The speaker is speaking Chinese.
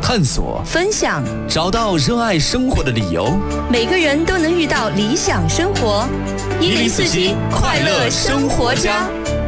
探索、 分享， 找到热爱生活的理由。 每个人都能遇到理想生活。1047快乐生活家。